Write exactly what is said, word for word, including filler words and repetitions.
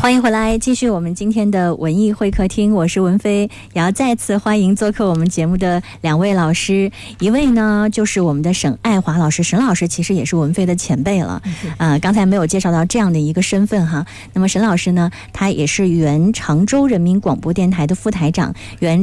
欢迎回来，继续我们今天的文艺会客厅，我是文飞，也要再次欢迎做客我们节目的两位老师，一位呢就是我们的沈爱华老师，沈老师其实也是文飞的前辈了，呃，刚才没有介绍到这样的一个身份哈。那么沈老师呢，他也是原常州人民广播电台的副台长，原